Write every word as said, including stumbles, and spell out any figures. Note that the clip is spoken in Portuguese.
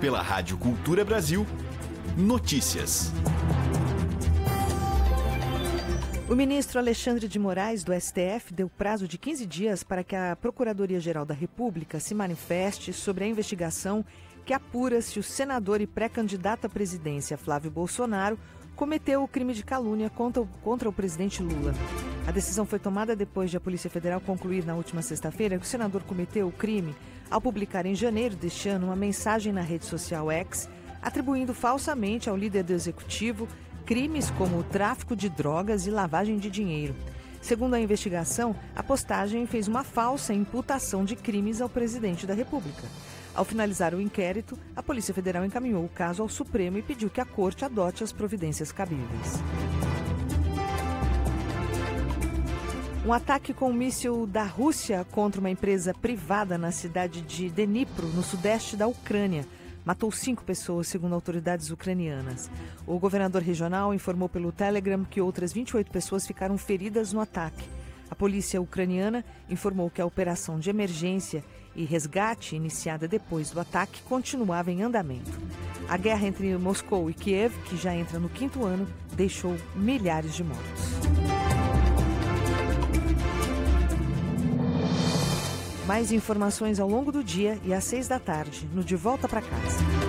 pela Rádio Cultura Brasil, notícias. O ministro Alexandre de Moraes, do S T F, deu prazo de quinze dias para que a Procuradoria-Geral da República se manifeste sobre a investigação que apura se o senador e pré-candidato à presidência Flávio Bolsonaro cometeu o crime de calúnia contra o, contra o presidente Lula. A decisão foi tomada depois de a Polícia Federal concluir na última sexta-feira que o senador cometeu o crime ao publicar em janeiro deste ano uma mensagem na rede social X atribuindo falsamente ao líder do executivo crimes como o tráfico de drogas e lavagem de dinheiro. Segundo a investigação, a postagem fez uma falsa imputação de crimes ao presidente da República. Ao finalizar o inquérito, a Polícia Federal encaminhou o caso ao Supremo e pediu que a Corte adote as providências cabíveis. Um ataque com um míssil da Rússia contra uma empresa privada na cidade de Dnipro, no sudeste da Ucrânia, matou cinco pessoas, segundo autoridades ucranianas. O governador regional informou pelo Telegram que outras vinte e oito pessoas ficaram feridas no ataque. A polícia ucraniana informou que a operação de emergência e resgate, iniciada depois do ataque, continuava em andamento. A guerra entre Moscou e Kiev, que já entra no quinto ano, deixou milhares de mortos. Mais informações ao longo do dia e às seis da tarde, no De Volta para Casa.